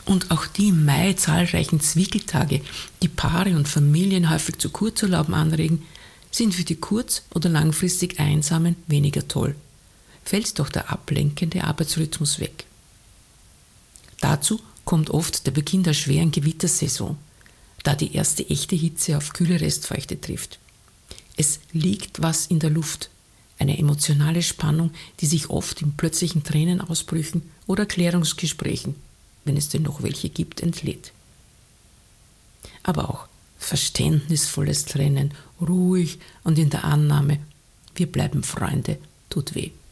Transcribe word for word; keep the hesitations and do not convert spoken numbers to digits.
Und auch die im Mai zahlreichen Zwickeltage, die Paare und Familien häufig zu Kurzurlauben anregen, sind für die kurz- oder langfristig Einsamen weniger toll. Fällt doch der ablenkende Arbeitsrhythmus weg. Dazu kommt oft der Beginn der schweren Gewittersaison, da die erste echte Hitze auf kühle Restfeuchte trifft. Es liegt was in der Luft, eine emotionale Spannung, die sich oft in plötzlichen Tränenausbrüchen oder Klärungsgesprächen, wenn es denn noch welche gibt, entlädt. Aber auch verständnisvolles Trennen, ruhig und in der Annahme, wir bleiben Freunde, tut weh.